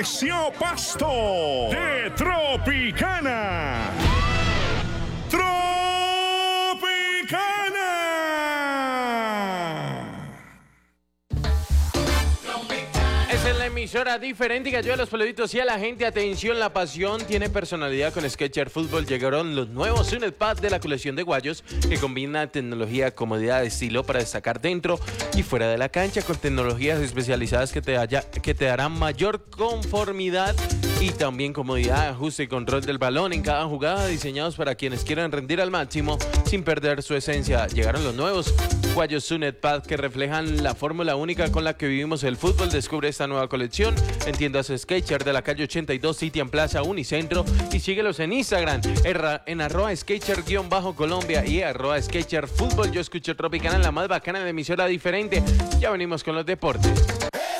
Amaneció Pasto de Tropicana. Esa es la emisora diferente que ayuda a los peluditos y a la gente. Atención, la pasión tiene personalidad con Skechers Fútbol. Llegaron los nuevos Sunnet Pad de la colección de guayos que combina tecnología, comodidad, estilo para destacar dentro y fuera de la cancha con tecnologías especializadas que te darán mayor conformidad y también comodidad, ajuste y control del balón en cada jugada, diseñados para quienes quieran rendir al máximo sin perder su esencia. Llegaron los nuevos guayos Sunnet Pad que reflejan la fórmula única con la que vivimos el fútbol. Descubre esta nueva colección en tiendas Skechers de la calle 82, City en Plaza Unicentro, y síguelos en Instagram en @Skechers_Colombia y @Skechers Fútbol. Yo escucho Tropicana, la más bacana de emisora diferente. Ya venimos con los deportes.